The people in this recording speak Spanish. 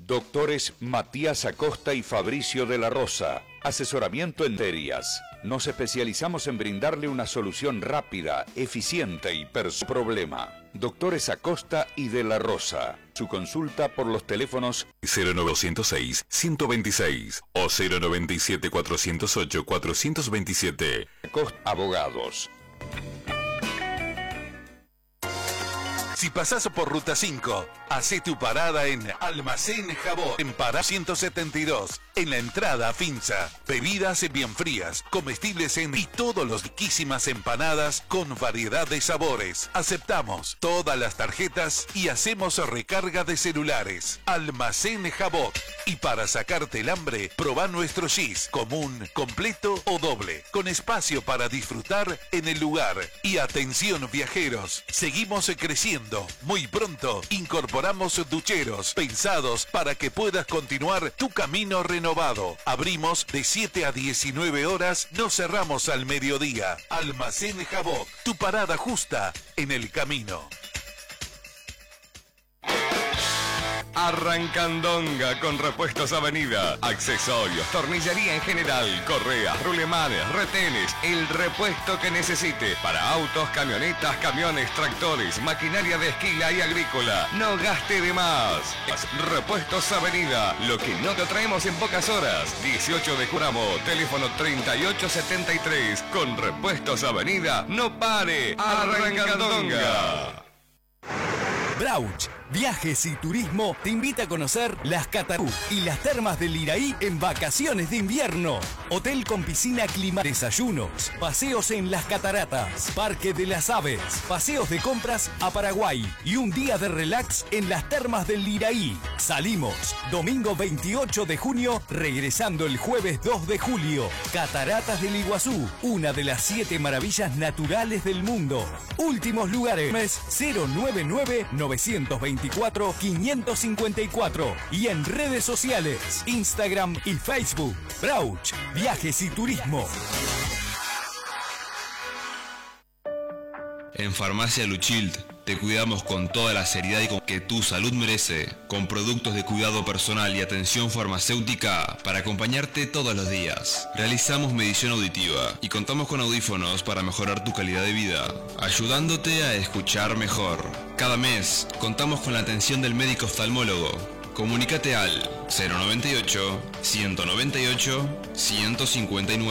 Doctores Matías Acosta y Fabricio de la Rosa. Asesoramiento en ferias. Nos especializamos en brindarle una solución rápida, eficiente y personal problema. Doctores Acosta y de la Rosa. Su consulta por los teléfonos 0906-126 o 097-408-427. Acosta Abogados. Si pasás por Ruta 5, hacé tu parada en Almacén Jabot, en Pará 172, en la entrada a Finza. Bebidas bien frías, comestibles y todos los riquísimas empanadas con variedad de sabores. Aceptamos todas las tarjetas y hacemos recarga de celulares. Almacén Jabot. Y para sacarte el hambre, probá nuestro gis, común, completo o doble, con espacio para disfrutar en el lugar. Y atención viajeros, seguimos creciendo. Muy pronto incorporamos ducheros pensados para que puedas continuar tu camino renovado. Abrimos de 7 a 19 horas, no cerramos al mediodía. Almacén Jabot, tu parada justa en el camino. Arrancandonga con Repuestos Avenida. Accesorios, tornillería en general, correas, rulemanes, retenes, el repuesto que necesite para autos, camionetas, camiones, tractores, maquinaria de esquila y agrícola. No gaste de más. Repuestos Avenida, lo que no te traemos en pocas horas. 18 de Curamo, teléfono 3873. Con Repuestos Avenida, no pare. Arrancandonga. Brauch, Viajes y Turismo te invita a conocer las Catarú y las termas del Iraí en vacaciones de invierno. Hotel con piscina clima, desayunos, paseos en las cataratas, Parque de las Aves, paseos de compras a Paraguay y un día de relax en las termas del Iraí. Salimos domingo 28 de junio, regresando el jueves 2 de julio. Cataratas del Iguazú, una de las 7 maravillas naturales del mundo. Últimos lugares, 099-924-554 y en redes sociales, Instagram y Facebook. Brauch, Viajes y Turismo. En Farmacia Luchilt te cuidamos con toda la seriedad y con que tu salud merece, con productos de cuidado personal y atención farmacéutica para acompañarte todos los días. Realizamos medición auditiva y contamos con audífonos para mejorar tu calidad de vida, ayudándote a escuchar mejor. Cada mes contamos con la atención del médico oftalmólogo. Comunícate al 098 198 159.